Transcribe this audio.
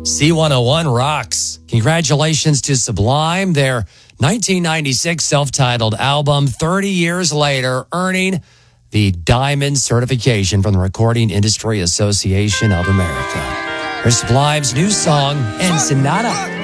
C101 rocks. Congratulations to Sublime, their 1996 self-titled album, 30 years later, earning the Diamond certification from the Recording Industry Association of America. Here's Sublime's new song, Ensenada.